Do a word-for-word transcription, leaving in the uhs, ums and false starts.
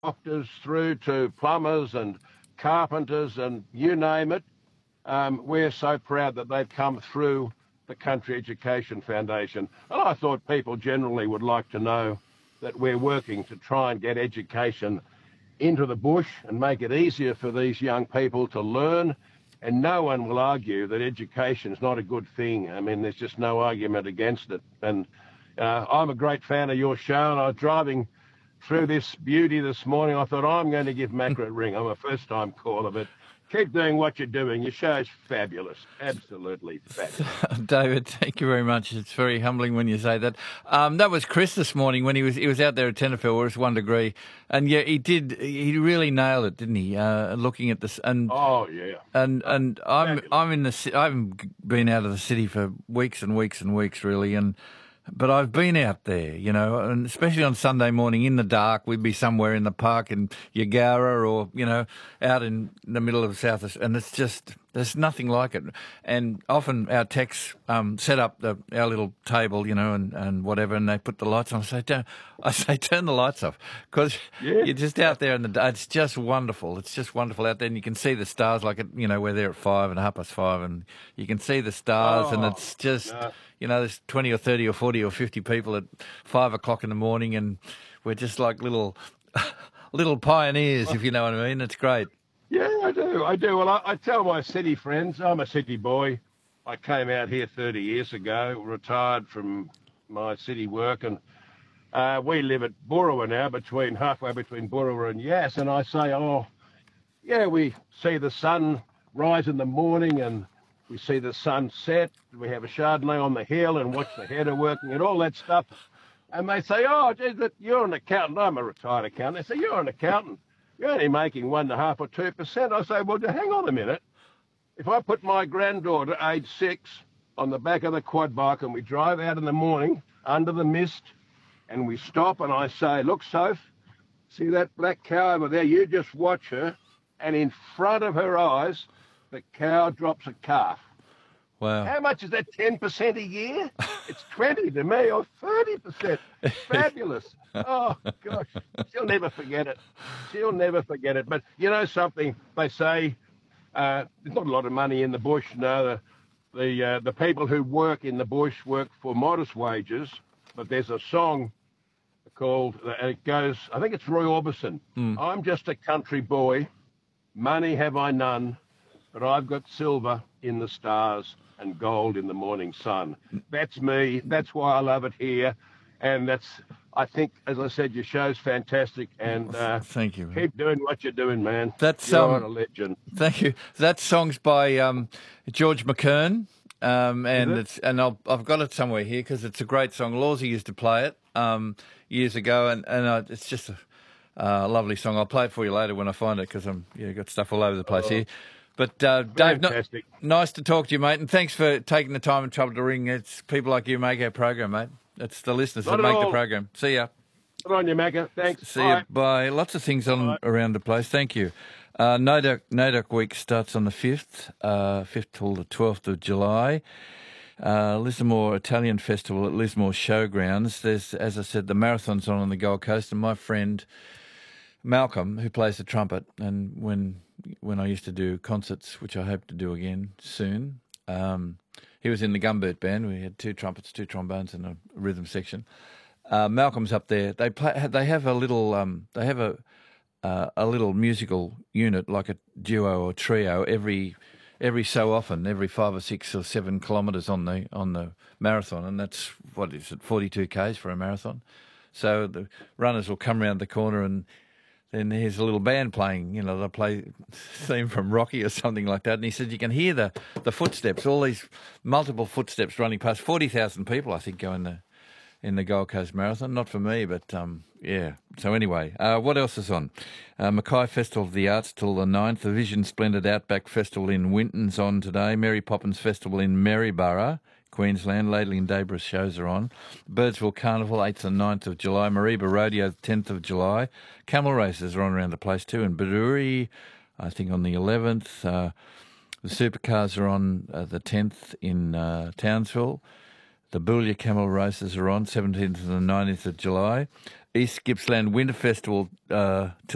doctors through to plumbers and carpenters and you name it. Um, we're so proud that they've come through the Country Education Foundation. And I thought people generally would like to know that we're working to try and get education into the bush and make it easier for these young people to learn. And no one will argue that education is not a good thing. I mean, there's just no argument against it. And uh, I'm a great fan of your show, and I was driving through this beauty this morning. I thought, I'm going to give Macca a ring. I'm a first-time caller, but keep doing what you're doing. Your show's fabulous, absolutely fabulous. David, thank you very much. It's very humbling when you say that. Um, that was Chris this morning when he was he was out there at Tenterfield where it's one degree, and yeah, he did. He really nailed it, didn't he? Uh, looking at this, and oh yeah, and and I'm fabulous. I'm in the ci- I haven't been out of the city for weeks and weeks and weeks really, and. But I've been out there, you know, and especially on Sunday morning in the dark, we'd be somewhere in the park in Yagara or, you know, out in the middle of South Australia, and it's just, there's nothing like it. And often our techs um, set up the, our little table, you know, and, and whatever, and they put the lights on. I say, Don't, I say, turn the lights off, because yeah. You're just out there in the dark. It's just wonderful. It's just wonderful out there, and you can see the stars, like, it, you know, we're there at five and half past five, and you can see the stars, oh, and it's just... No. You know, there's twenty or thirty or forty or fifty people at five o'clock in the morning, and we're just like little little pioneers, if you know what I mean. It's great. Yeah, I do. I do. Well, I, I tell my city friends, I'm a city boy. I came out here thirty years ago, retired from my city work, and uh, we live at Boorowa now, between halfway between Boorowa and Yass. And I say, oh, yeah, we see the sun rise in the morning, and we see the sun set, we have a Chardonnay on the hill and watch the header working and all that stuff. And they say, oh, geez, you're an accountant. I'm a retired accountant. They say, you're an accountant. You're only making one and a half or two percent. I say, well, hang on a minute. If I put my granddaughter, age six, on the back of the quad bike and we drive out in the morning under the mist and we stop and I say, look, Soph, see that black cow over there? You just watch her. And in front of her eyes, the cow drops a calf. Wow. How much is that, ten percent a year? It's twenty to me, or thirty percent. Fabulous. Oh, gosh. She'll never forget it. She'll never forget it. But you know something? They say uh, there's not a lot of money in the bush. No, the, the, uh, the people who work in the bush work for modest wages. But there's a song called, uh, it goes, I think it's Roy Orbison. Mm. I'm just a country boy. Money have I none. But I've got silver in the stars and gold in the morning sun. That's me. That's why I love it here. And that's, I think, as I said, your show's fantastic. And uh, thank you. Keep doing what you're doing, man. That's you're um, a legend. Thank you. That song's by um, George McKern. Um, and it? it's and I'll, I've got it somewhere here because it's a great song. Lawsy used to play it um, years ago, and, and uh, it's just a uh, lovely song. I'll play it for you later when I find it because I'm yeah got stuff all over the place oh. here. But, uh, Dave, no, nice to talk to you, mate, and thanks for taking the time and trouble to ring. It's people like you make our program, mate. It's the listeners Not that make all. the program. See ya. Good on you, Macca. Thanks. See Bye. you. Bye. Lots of things on Bye. around the place. Thank you. Uh, Noduck, Noduck Week starts on the fifth, uh, fifth till the twelfth of July. Uh, Lismore Italian Festival at Lismore Showgrounds. There's, as I said, the marathon's on on the Gold Coast, and my friend Malcolm, who plays the trumpet, and when when I used to do concerts, which I hope to do again soon, um, he was in the Gumbert band. We had two trumpets, two trombones, and a rhythm section. Uh, Malcolm's up there. They play. They have a little. Um, they have a uh, a little musical unit, like a duo or trio, every every so often, every five or six or seven kilometres on the on the marathon, and that's what is it, forty-two k's for a marathon. So the runners will come round the corner and. Then here's a little band playing, you know, they'll play theme from Rocky or something like that. And he said you can hear the, the footsteps, all these multiple footsteps running past. forty thousand people, I think, go in the in the Gold Coast Marathon. Not for me, but, um, yeah. So anyway, uh, what else is on? Uh, Mackay Festival of the Arts till the ninth. The Vision Splendid Outback Festival in Winton's on today. Mary Poppins Festival in Maryborough, Queensland. Laidley and Debra shows are on. Birdsville Carnival, eighth and ninth of July. Mareeba Rodeo, tenth of July. Camel races are on around the place too. And Baduri, I think on the eleventh. Uh, the supercars are on uh, the tenth in uh, Townsville. The Boolia Camel races are on seventeenth and the nineteenth of July. East Gippsland Winter Festival uh, till